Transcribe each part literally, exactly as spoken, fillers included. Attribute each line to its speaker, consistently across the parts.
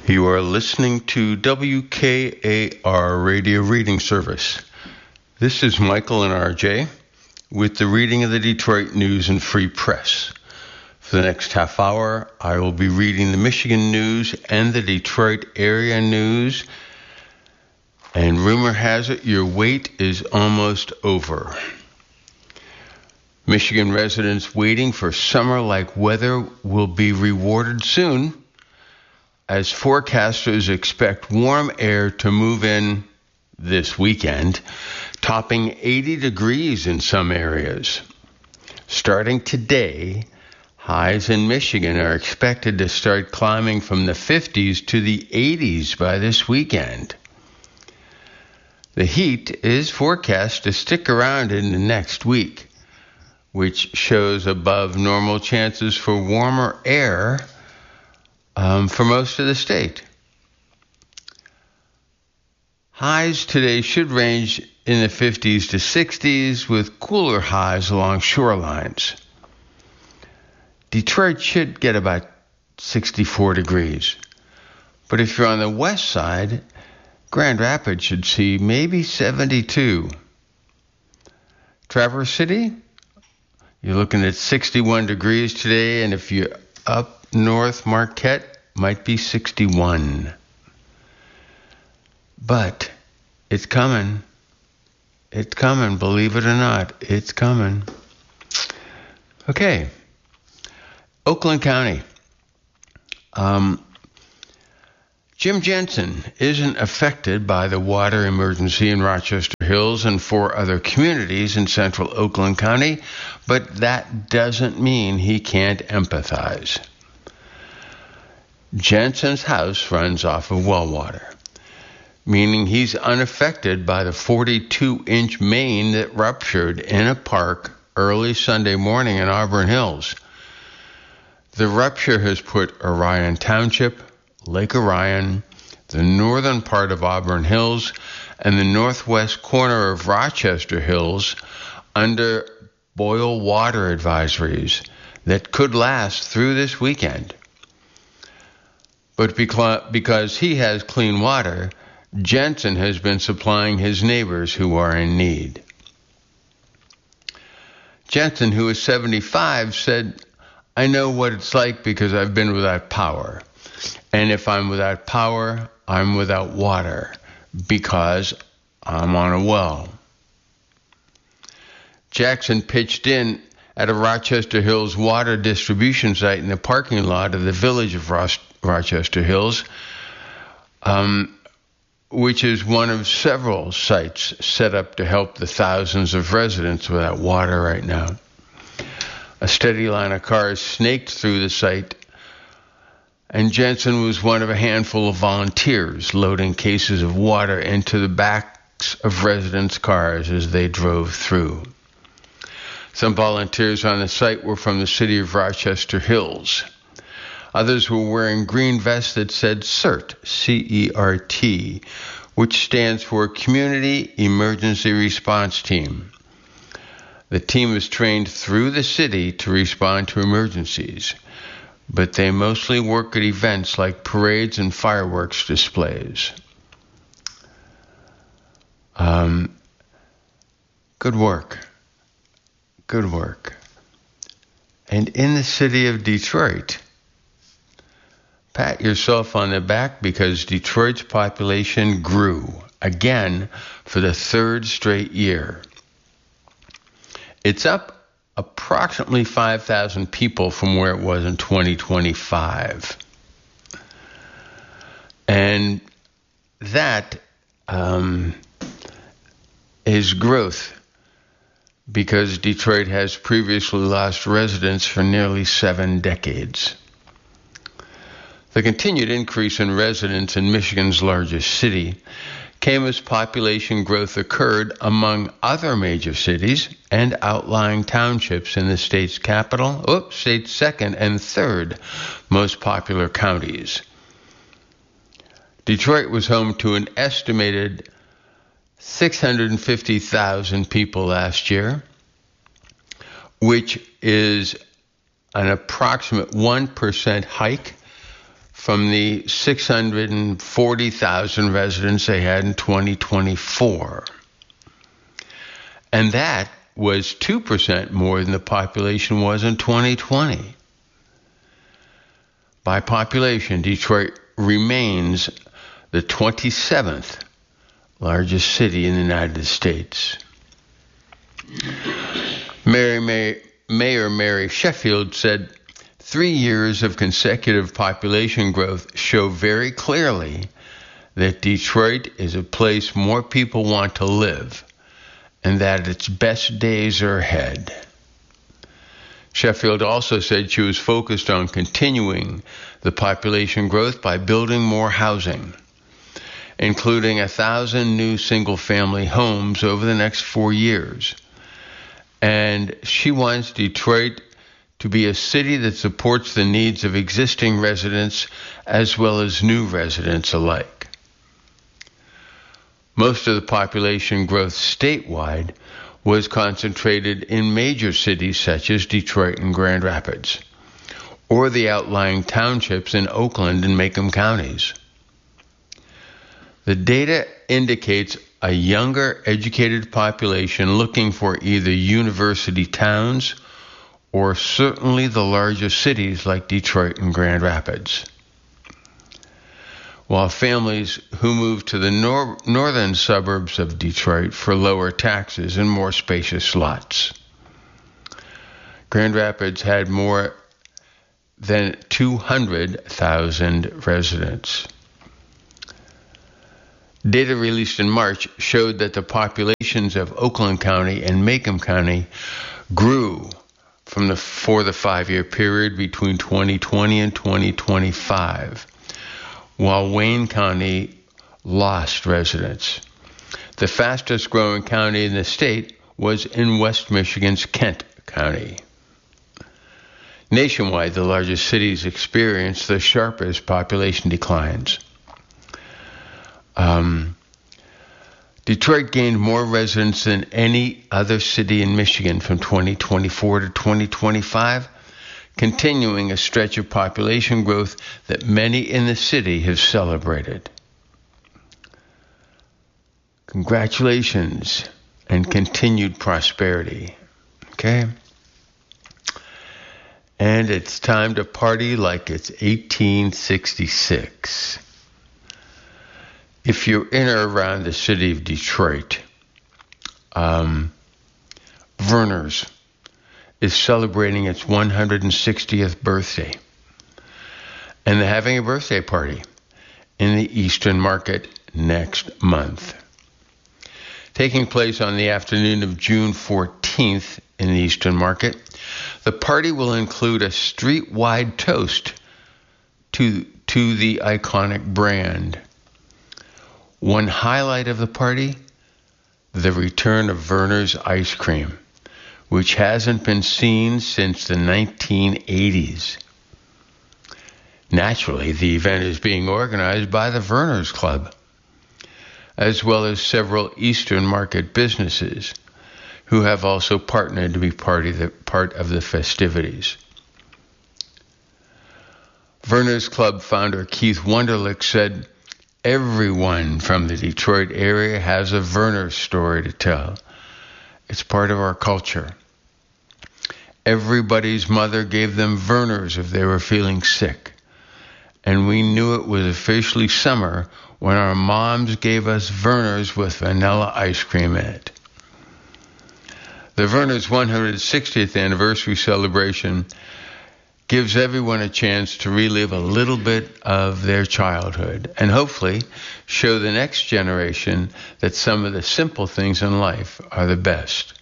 Speaker 1: You are listening to W K A R Radio Reading Service. This is Michael and R J with the reading of the Detroit News and Free Press. For the next half hour, I will be reading the Michigan News and the Detroit area news. And rumor has it your wait is almost over. Michigan residents waiting for summer-like weather will be rewarded soon, as forecasters expect warm air to move in this weekend, topping eighty degrees in some areas. Starting today, highs in Michigan are expected to start climbing from the fifties to the eighties by this weekend. The heat is forecast to stick around in the next week, which shows above normal chances for warmer air Um, for most of the state. Highs today should range in the fifties to sixties with cooler highs along shorelines. Detroit should get about sixty-four degrees. But if you're on the west side, Grand Rapids should see maybe seventy-two. Traverse City, you're looking at sixty-one degrees today, and if you're up north, Marquette might be sixty-one. But it's coming. It's coming, believe it or not. It's coming. Okay. Oakland County. Um, Jim Jensen isn't affected by the water emergency in Rochester Hills and four other communities in central Oakland County, but that doesn't mean he can't empathize. Jensen's house runs off of well water, meaning he's unaffected by the forty-two inch main that ruptured in a park early Sunday morning in Auburn Hills. The rupture has put Orion Township, Lake Orion, the northern part of Auburn Hills, and the northwest corner of Rochester Hills under boil water advisories that could last through this weekend. But because he has clean water, Jensen has been supplying his neighbors who are in need. Jensen, who is seventy-five, said, "I know what it's like because I've been without power. And if I'm without power, I'm without water because I'm on a well." Jackson pitched in at a Rochester Hills water distribution site in the parking lot of the village of Rochester. Rochester Hills, um, which is one of several sites set up to help the thousands of residents without water right now. A steady line of cars snaked through the site, and Jensen was one of a handful of volunteers loading cases of water into the backs of residents' cars as they drove through. Some volunteers on the site were from the city of Rochester Hills. Others were wearing green vests that said CERT, C E R T, which stands for Community Emergency Response Team. The team is trained through the city to respond to emergencies, but they mostly work at events like parades and fireworks displays. Um, good work. Good work. And in the city of Detroit, pat yourself on the back because Detroit's population grew again for the third straight year. It's up approximately five thousand people from where it was in twenty twenty-five. And that um, is growth because Detroit has previously lost residents for nearly seven decades. The continued increase in residents in Michigan's largest city came as population growth occurred among other major cities and outlying townships in the state's capital, oops, state's second and third most popular counties. Detroit was home to an estimated six hundred fifty thousand people last year, which is an approximate one percent hike from the six hundred forty thousand residents they had in twenty twenty-four. And that was two percent more than the population was in twenty twenty. By population, Detroit remains the twenty-seventh largest city in the United States. Mary May, Mayor Mary Sheffield said, three years of consecutive population growth show very clearly that Detroit is a place more people want to live and that its best days are ahead. Sheffield also said she was focused on continuing the population growth by building more housing, including a thousand new single-family homes over the next four years. And she wants Detroit to be a city that supports the needs of existing residents as well as new residents alike. Most of the population growth statewide was concentrated in major cities such as Detroit and Grand Rapids, or the outlying townships in Oakland and Macomb counties. The data indicates a younger, educated population looking for either university towns or certainly the larger cities like Detroit and Grand Rapids, while families who move to the nor- northern suburbs of Detroit for lower taxes and more spacious lots. Grand Rapids had more than two hundred thousand residents. Data released in March showed that the populations of Oakland County and Macomb County grew from the, for the five-year period between twenty twenty and twenty twenty-five, while Wayne County lost residents. The fastest growing county in the state was in West Michigan's Kent County. Nationwide, the largest cities experienced the sharpest population declines. Um, Detroit gained more residents than any other city in Michigan from twenty twenty-four to twenty twenty-five, continuing a stretch of population growth that many in the city have celebrated. Congratulations and continued prosperity. Okay? And it's time to party like it's eighteen sixty-six. If you're in or around the city of Detroit, um, Verner's is celebrating its one hundred sixtieth birthday. And they're having a birthday party in the Eastern Market next month. Taking place on the afternoon of June fourteenth in the Eastern Market, the party will include a street-wide toast to, to the iconic brand. One highlight of the party, the return of Verner's ice cream, which hasn't been seen since the nineteen eighties. Naturally, the event is being organized by the Verner's Club, as well as several Eastern Market businesses who have also partnered to be part of the, part of the festivities. Verner's Club founder Keith Wunderlich said, "Everyone from the Detroit area has a Verner's story to tell. It's part of our culture. Everybody's mother gave them Verner's if they were feeling sick. And we knew it was officially summer when our moms gave us Verner's with vanilla ice cream in it." The Verner's one hundred sixtieth anniversary celebration gives everyone a chance to relive a little bit of their childhood and hopefully show the next generation that some of the simple things in life are the best.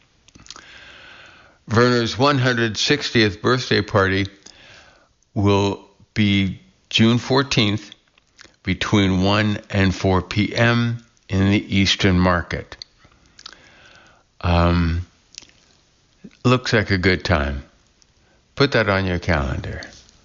Speaker 1: Verner's one hundred sixtieth birthday party will be June fourteenth between one and four p.m. in the Eastern Market. Um, looks like a good time. Put that on your calendar.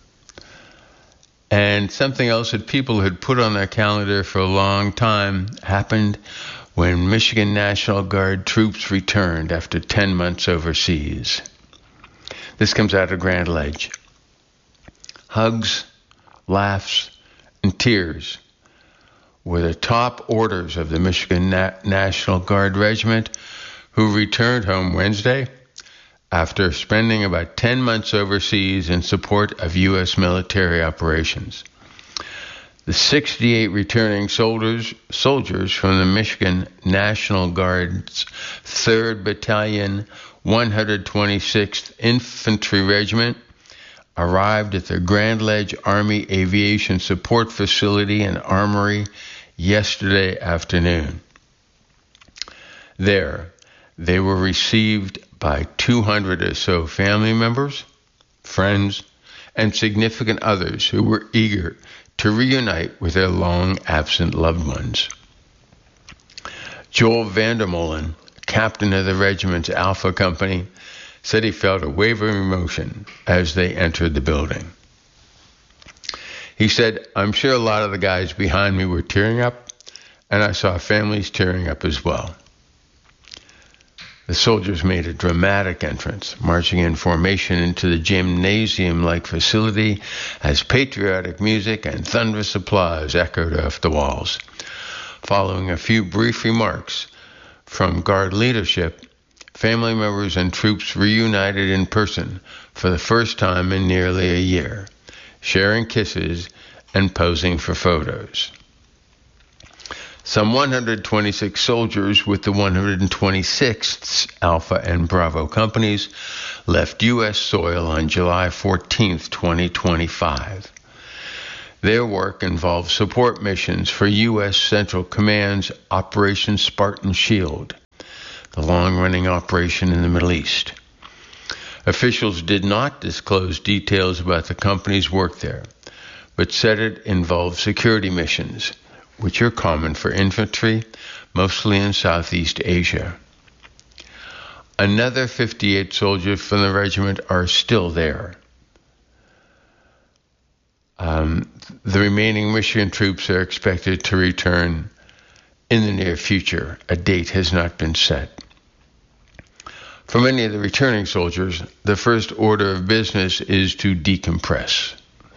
Speaker 1: And something else that people had put on their calendar for a long time happened when Michigan National Guard troops returned after ten months overseas. This comes out of Grand Ledge. Hugs, laughs, and tears were the top orders of the Michigan Na- National Guard Regiment, who returned home Wednesday after spending about ten months overseas in support of U S military operations. The sixty-eight returning soldiers, soldiers from the Michigan National Guard's third Battalion, one hundred twenty-sixth Infantry Regiment arrived at the Grand Ledge Army Aviation Support Facility and Armory yesterday afternoon. There, they were received by two hundred or so family members, friends, and significant others who were eager to reunite with their long-absent loved ones. Joel Vandermolen, captain of the regiment's Alpha Company, said he felt a wave of emotion as they entered the building. He said, "I'm sure a lot of the guys behind me were tearing up, and I saw families tearing up as well." The soldiers made a dramatic entrance, marching in formation into the gymnasium-like facility as patriotic music and thunderous applause echoed off the walls. Following a few brief remarks from Guard leadership, family members and troops reunited in person for the first time in nearly a year, sharing kisses and posing for photos. Some one hundred twenty-six soldiers with the one hundred twenty-sixth Alpha and Bravo companies left U S soil on July fourteenth, twenty twenty-five. Their work involved support missions for U S Central Command's Operation Spartan Shield, the long-running operation in the Middle East. Officials did not disclose details about the company's work there, but said it involved security missions, which are common for infantry, mostly in Southeast Asia. Another fifty-eight soldiers from the regiment are still there. Um, the remaining Michigan troops are expected to return in the near future. A date has not been set. For many of the returning soldiers, the first order of business is to decompress.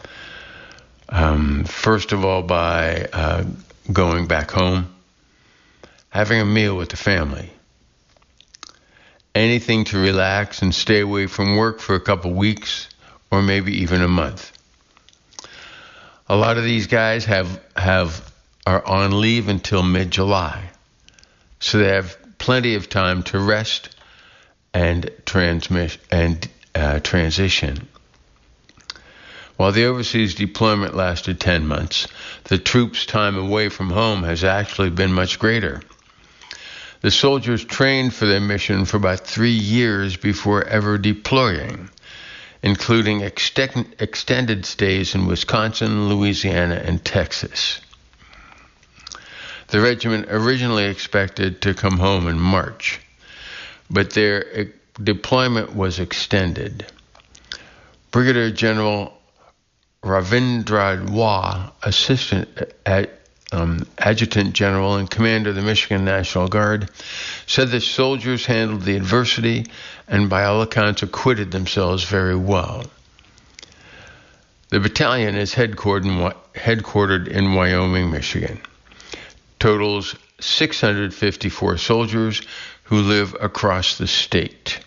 Speaker 1: Um, first of all, by uh, going back home, having a meal with the family, anything to relax and stay away from work for a couple weeks or maybe even a month. A lot of these guys have have are on leave until mid-July, so they have plenty of time to rest and transmit and uh, transition. While the overseas deployment lasted ten months, the troops' time away from home has actually been much greater. The soldiers trained for their mission for about three years before ever deploying, including extend, extended stays in Wisconsin, Louisiana, and Texas. The regiment originally expected to come home in March, but their deployment was extended. Brigadier General Ravindra Dwa, Assistant Ad, um, Adjutant General and Commander of the Michigan National Guard, said the soldiers handled the adversity and by all accounts acquitted themselves very well. The battalion is headquartered in, headquartered in Wyoming, Michigan. Totals six hundred fifty-four soldiers who live across the state.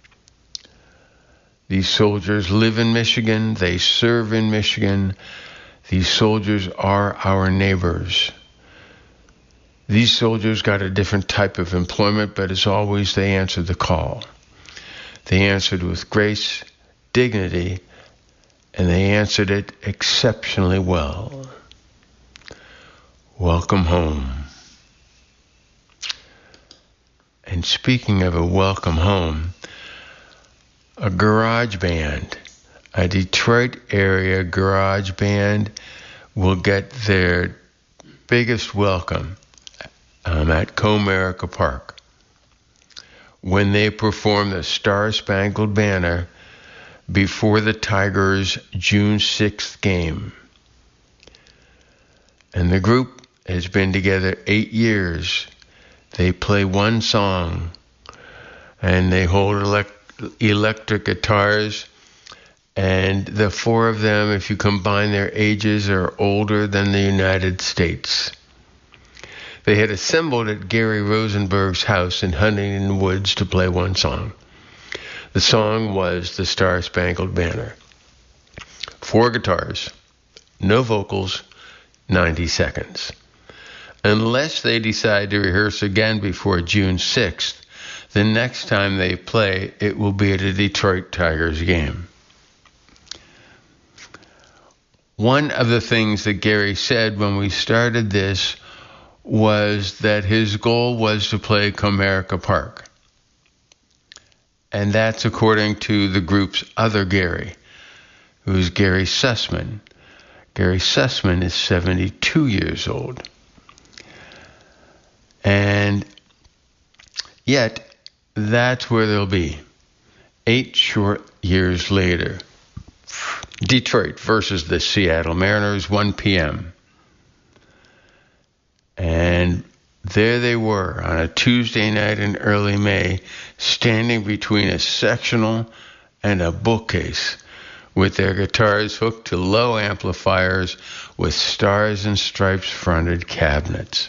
Speaker 1: These soldiers live in Michigan. They serve in Michigan. These soldiers are our neighbors. These soldiers got a different type of employment, but as always, they answered the call. They answered with grace, dignity, and they answered it exceptionally well. Welcome home. And speaking of a welcome home, a garage band, a Detroit area garage band, will get their biggest welcome um, at Comerica Park when they perform the Star-Spangled Banner before the Tigers' June sixth game. And the group has been together eight years. They play one song, and they hold elect- electric guitars And the four of them, if you combine their ages, are older than the United States. They had assembled at Gary Rosenberg's house in Huntington Woods to play one song. The song was The Star-Spangled Banner. Four guitars, no vocals, ninety seconds. Unless they decide to rehearse again before June sixth, the next time they play, it will be at a Detroit Tigers game. One of the things that Gary said when we started this was that his goal was to play Comerica Park. And that's according to the group's other Gary, who's Gary Sussman. Gary Sussman is seventy-two years old. And yet, that's where they'll be. Eight short years later. Detroit versus the Seattle Mariners, one p.m. And there they were on a Tuesday night in early May, standing between a sectional and a bookcase with their guitars hooked to low amplifiers with Stars and Stripes fronted cabinets.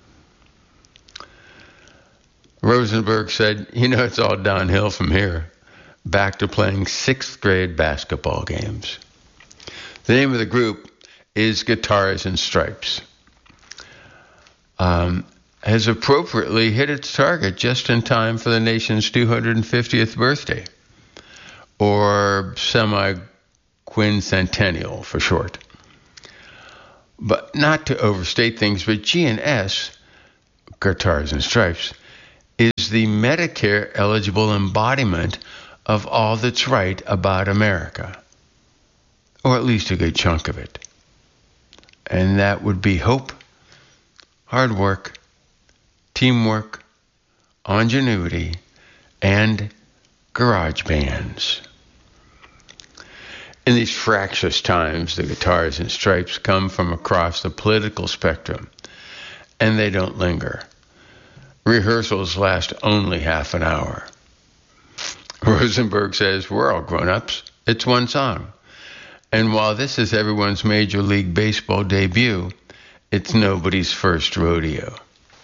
Speaker 1: Rosenberg said, you know, it's all downhill from here. Back to playing sixth grade basketball games. The name of the group is Guitars and Stripes. Um, has appropriately hit its target just in time for the nation's two hundred fiftieth birthday, or semi-quincentennial for short. But not to overstate things, but G and S, Guitars and Stripes, is the Medicare-eligible embodiment of all that's right about America, or at least a good chunk of it. And that would be hope, hard work, teamwork, ingenuity, and garage bands. In these fractious times, the Guitars and Stripes come from across the political spectrum, and they don't linger. Rehearsals last only half an hour. Rosenberg says, we're all grown-ups. It's one song. And while this is everyone's Major League Baseball debut, it's nobody's first rodeo.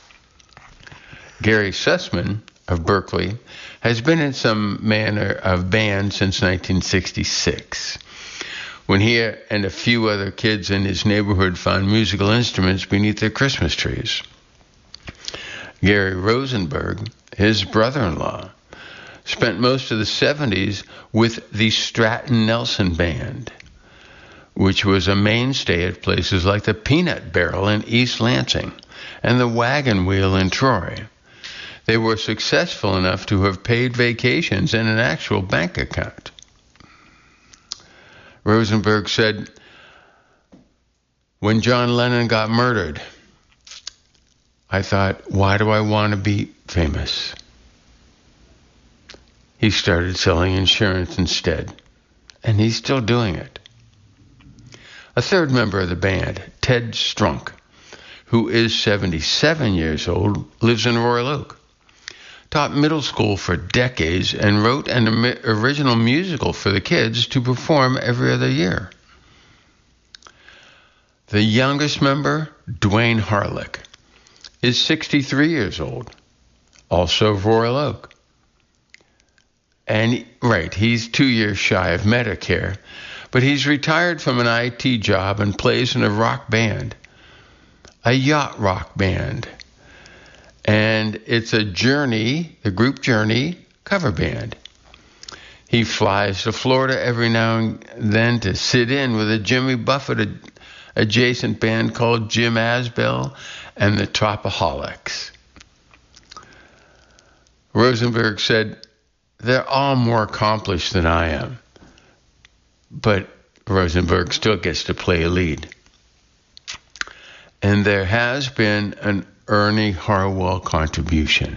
Speaker 1: Gary Sussman of Berkeley has been in some manner of band since nineteen sixty-six, when he and a few other kids in his neighborhood found musical instruments beneath their Christmas trees. Gary Rosenberg, his brother-in-law, spent most of the seventies with the Stratton Nelson Band, which was a mainstay at places like the Peanut Barrel in East Lansing and the Wagon Wheel in Troy. They were successful enough to have paid vacations and an actual bank account. Rosenberg said, when John Lennon got murdered, I thought, why do I want to be famous? He started selling insurance instead, and he's still doing it. A third member of the band, Ted Strunk, who is seventy-seven years old, lives in Royal Oak. Taught middle school for decades and wrote an original musical for the kids to perform every other year. The youngest member, Dwayne Harlick, is sixty-three years old, also of Royal Oak. And, right, he's two years shy of Medicare, but he's retired from an I T job and plays in a rock band, a yacht rock band. And it's a Journey, the group Journey, cover band. He flies to Florida every now and then to sit in with a Jimmy Buffett adjacent band called Jim Asbell and the Tropaholics. Rosenberg said, they're all more accomplished than I am. But Rosenberg still gets to play a lead. And there has been an Ernie Harwell contribution.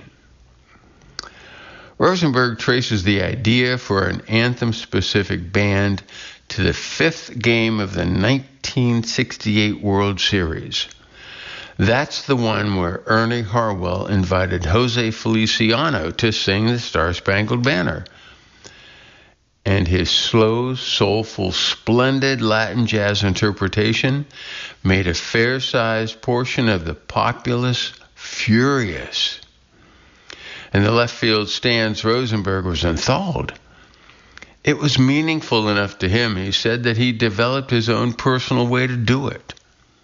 Speaker 1: Rosenberg traces the idea for an anthem-specific band to the fifth game of the nineteen sixty-eight World Series. That's the one where Ernie Harwell invited Jose Feliciano to sing the Star-Spangled Banner. and his slow, soulful, splendid Latin jazz interpretation made a fair-sized portion of the populace furious. In the left field stands, Rosenberg was enthralled. It was meaningful enough to him, he said, that he developed his own personal way to do it.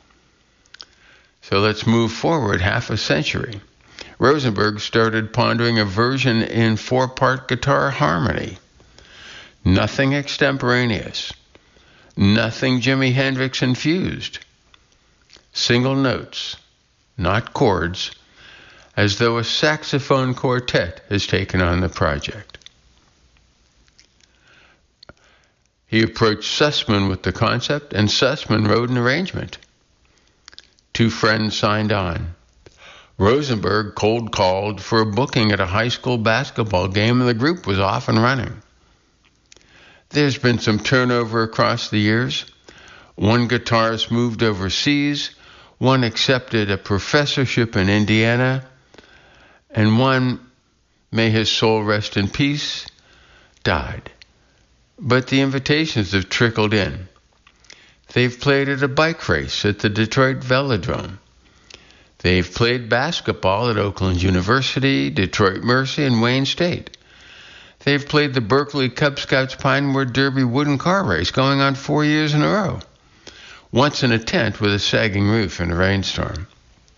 Speaker 1: So let's move forward half a century. Rosenberg started pondering a version in four-part guitar harmony. Nothing extemporaneous. Nothing Jimi Hendrix infused. Single notes, not chords, as though a saxophone quartet has taken on the project. He approached Sussman with the concept, and Sussman wrote an arrangement. Two friends signed on. Rosenberg cold-called for a booking at a high school basketball game, and the group was off and running. There's been some turnover across the years. One guitarist moved overseas, one accepted a professorship in Indiana, and one, may his soul rest in peace, died. But the invitations have trickled in. They've played at a bike race at the Detroit Velodrome. They've played basketball at Oakland University, Detroit Mercy, and Wayne State. They've played the Berkeley Cub Scouts Pinewood Derby wooden car race going on four years in a row, once in a tent with a sagging roof in a rainstorm.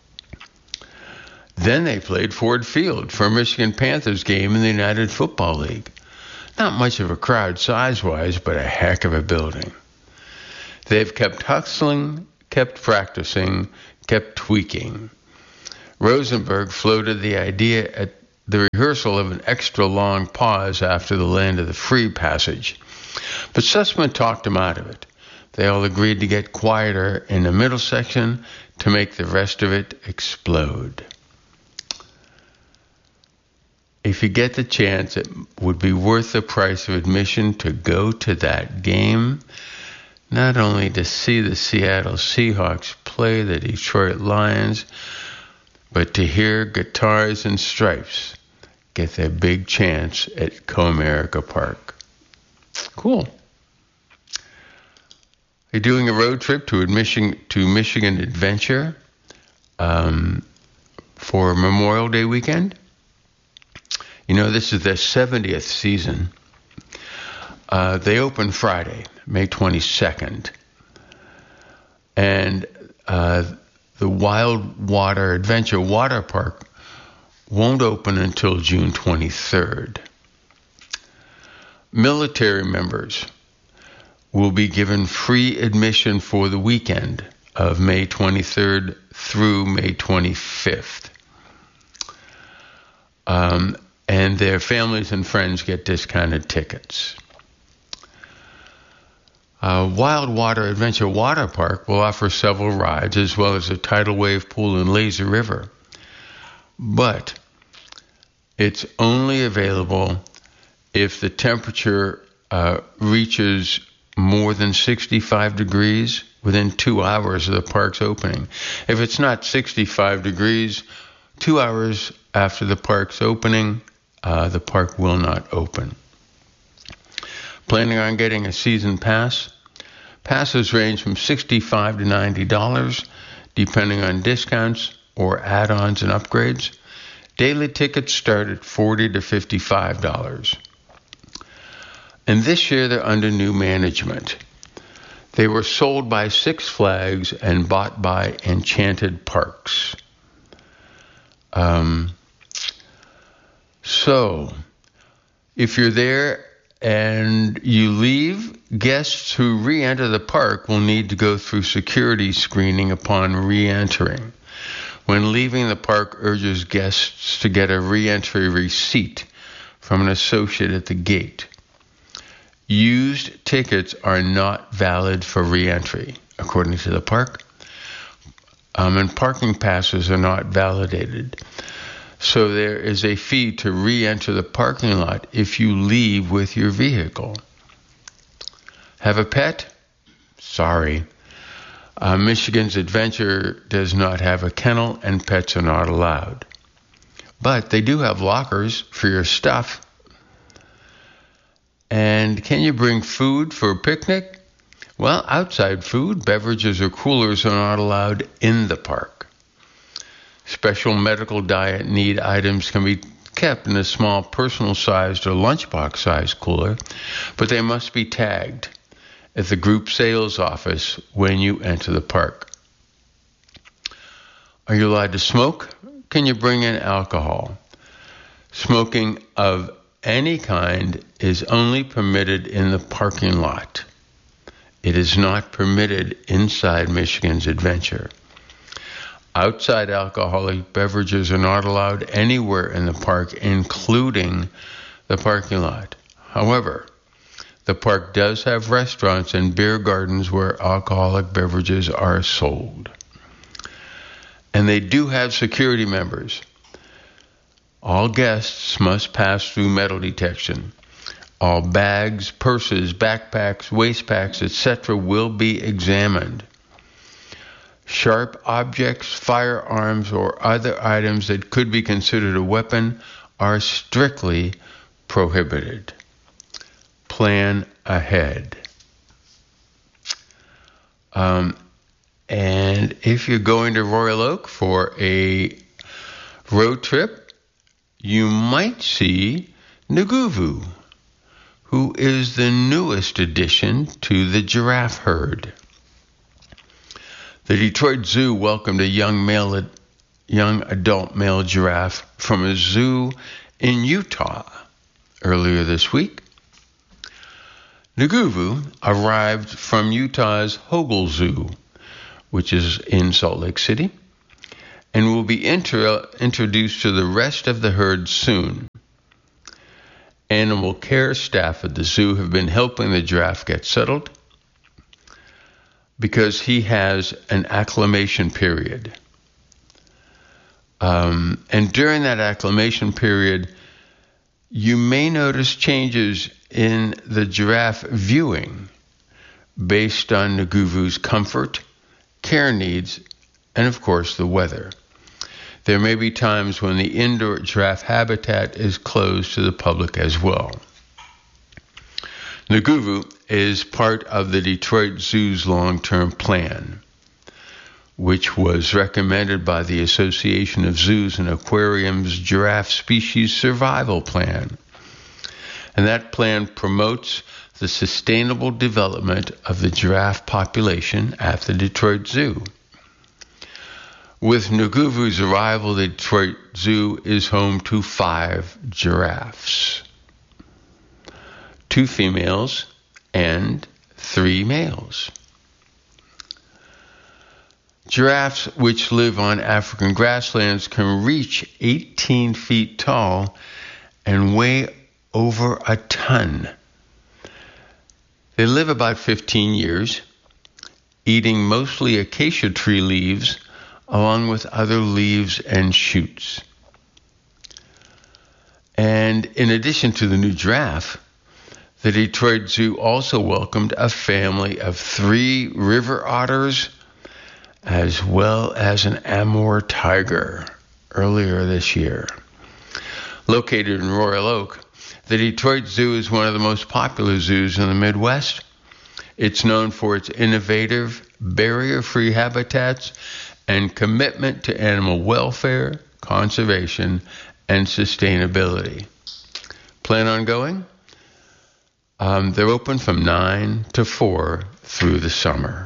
Speaker 1: Then they played Ford Field for a Michigan Panthers game in the United Football League. Not much of a crowd size-wise, but a heck of a building. They've kept hustling, kept practicing, kept tweaking. Rosenberg floated the idea at the rehearsal of an extra long pause after the Land of the Free passage. But Sussman talked him out of it. They all agreed to get quieter in the middle section to make the rest of it explode. If you get the chance, it would be worth the price of admission to go to that game, not only to see the Seattle Seahawks play the Detroit Lions, but to hear Guitars and Stripes get their big chance at Comerica Park. Cool. They're doing a road trip to Michigan, to Michigan Adventure um, for Memorial Day weekend. You know, this is their seventieth season. Uh, they open Friday, May twenty-second. And uh, the Wild Water Adventure Water Park won't open until June twenty-third. Military members will be given free admission for the weekend of May twenty-third through May twenty-fifth. Um, and their families and friends get discounted tickets. Uh, Wild Water Adventure Water Park will offer several rides as well as a tidal wave pool and lazy river. But it's only available if the temperature uh, reaches more than sixty-five degrees within two hours of the park's opening. If it's not sixty-five degrees, two hours after the park's opening, uh, the park will not open. Planning on getting a season pass? Passes range from sixty-five dollars to ninety dollars, depending on discounts or add-ons and upgrades. Daily tickets start at forty dollars to fifty-five dollars. And this year they're under new management. They were sold by Six Flags and bought by Enchanted Parks. Um, so, if you're there and you leave, guests who re-enter the park will need to go through security screening upon re-entering. When leaving, the park urges guests to get a re-entry receipt from an associate at the gate. Used tickets are not valid for re-entry, according to the park, um, and parking passes are not validated. So there is a fee to re-enter the parking lot if you leave with your vehicle. Have a pet? Sorry. Uh, Michigan's Adventure does not have a kennel, and pets are not allowed. But they do have lockers for your stuff. And can you bring food for a picnic? Well, outside food, beverages, or coolers are not allowed in the park. Special medical diet need items can be kept in a small personal-sized or lunchbox-sized cooler, but they must be tagged at the group sales office when you enter the park. Are you allowed to smoke? Can you bring in alcohol? Smoking of any kind is only permitted in the parking lot. It is not permitted inside Michigan's Adventure. Outside alcoholic beverages are not allowed anywhere in the park, including the parking lot. However, the park does have restaurants and beer gardens where alcoholic beverages are sold. And they do have security members. All guests must pass through metal detection. All bags, purses, backpacks, waist packs, et cetera will be examined. Sharp objects, firearms, or other items that could be considered a weapon are strictly prohibited. Plan ahead. Um, and if you're going to Royal Oak for a road trip, you might see Nguvu, who is the newest addition to the giraffe herd. The Detroit Zoo welcomed a young male, young adult male giraffe from a zoo in Utah earlier this week. Nguvu arrived from Utah's Hogle Zoo, which is in Salt Lake City, and will be inter- introduced to the rest of the herd soon. Animal care staff at the zoo have been helping the giraffe get settled because he has an acclimation period. Um, and during that acclimation period, you may notice changes in the giraffe viewing based on Nguvu's comfort, care needs, and of course the weather. There may be times when the indoor giraffe habitat is closed to the public as well. Nguvu is part of the Detroit Zoo's long-term plan, which was recommended by the Association of Zoos and Aquariums Giraffe Species Survival Plan. And that plan promotes the sustainable development of the giraffe population at the Detroit Zoo. With Nguvu's arrival, the Detroit Zoo is home to five giraffes, two females and three males. Giraffes, which live on African grasslands, can reach eighteen feet tall and weigh over a ton. They live about fifteen years, eating mostly acacia tree leaves, along with other leaves and shoots. And in addition to the new giraffe, the Detroit Zoo also welcomed a family of three river otters, as well as an Amur tiger earlier this year. Located in Royal Oak, the Detroit Zoo is one of the most popular zoos in the Midwest. It's known for its innovative, barrier-free habitats and commitment to animal welfare, conservation, and sustainability. Plan on going? Um, they're open from nine to four through the summer.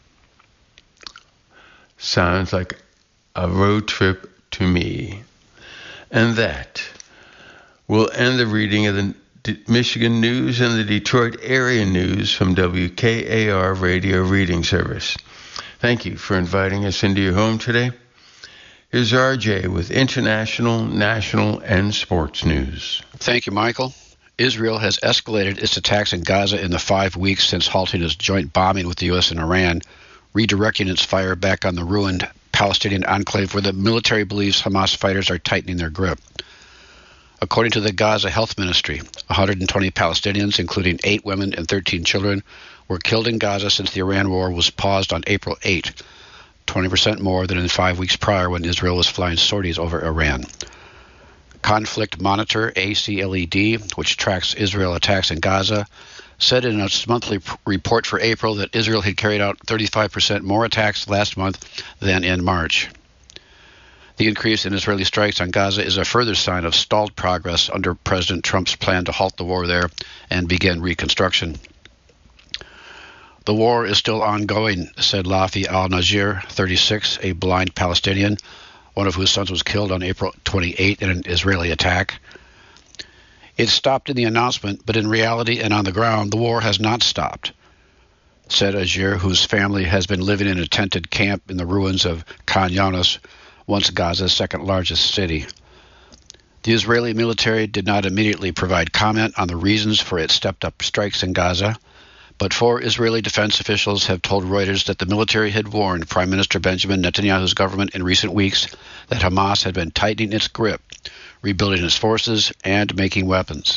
Speaker 1: Sounds like a road trip to me. And that will end the reading of the D- Michigan News and the Detroit area news from W K A R Radio Reading Service. Thank you for inviting us into your home today. Here's R J with international, national, and sports news.
Speaker 2: Thank you, Michael. Israel has escalated its attacks in Gaza in the five weeks since halting its joint bombing with the U S and Iran, redirecting its fire back on the ruined Palestinian enclave where the military believes Hamas fighters are tightening their grip. According to the Gaza Health Ministry, one hundred twenty Palestinians, including eight women and thirteen children, were killed in Gaza since the Iran war was paused on April eighth, twenty percent more than in five weeks prior when Israel was flying sorties over Iran. Conflict Monitor, A C L E D, which tracks Israel attacks in Gaza, said in its monthly p- report for April that Israel had carried out thirty-five percent more attacks last month than in March. The increase in Israeli strikes on Gaza is a further sign of stalled progress under President Trump's plan to halt the war there and begin reconstruction. The war is still ongoing, said Lafi al-Najir, thirty-six, a blind Palestinian, one of whose sons was killed on April twenty-eighth in an Israeli attack. It stopped in the announcement, but in reality and on the ground, the war has not stopped, said Ajir, whose family has been living in a tented camp in the ruins of Khan Younis, once Gaza's second largest city. The Israeli military did not immediately provide comment on the reasons for its stepped-up strikes in Gaza, but four Israeli defense officials have told Reuters that the military had warned Prime Minister Benjamin Netanyahu's government in recent weeks that Hamas had been tightening its grip, rebuilding its forces, and making weapons.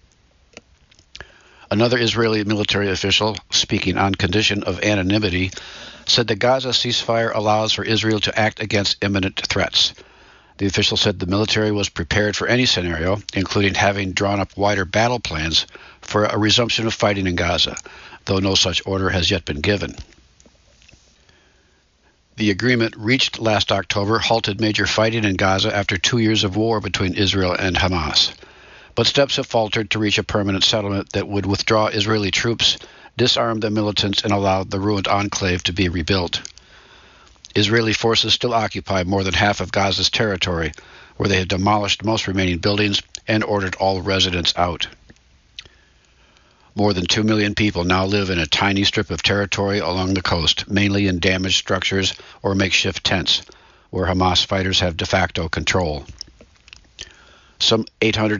Speaker 2: Another Israeli military official, speaking on condition of anonymity, said the Gaza ceasefire allows for Israel to act against imminent threats. The official said the military was prepared for any scenario, including having drawn up wider battle plans for a resumption of fighting in Gaza, though no such order has yet been given. The agreement reached last October halted major fighting in Gaza after two years of war between Israel and Hamas. But steps have faltered to reach a permanent settlement that would withdraw Israeli troops, disarm the militants, and allow the ruined enclave to be rebuilt. Israeli forces still occupy more than half of Gaza's territory, where they have demolished most remaining buildings and ordered all residents out. More than two million people now live in a tiny strip of territory along the coast, mainly in damaged structures or makeshift tents, where Hamas fighters have de facto control. Some eight hundred